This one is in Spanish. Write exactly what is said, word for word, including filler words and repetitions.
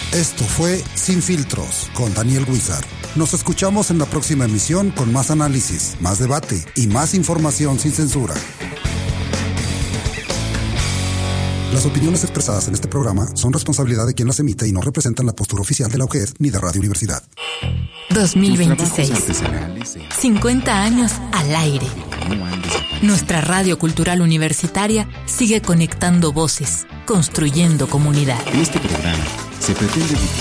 Esto fue Sin Filtros con Daniel Huizar. Nos escuchamos en la próxima emisión con más análisis, más debate y más información sin censura. Las opiniones expresadas en este programa son responsabilidad de quien las emite y no representan la postura oficial de la U G E D ni de Radio Universidad. dos mil veintiséis. cincuenta años al aire. Nuestra radio cultural universitaria sigue conectando voces, construyendo comunidad. En este programa se pretende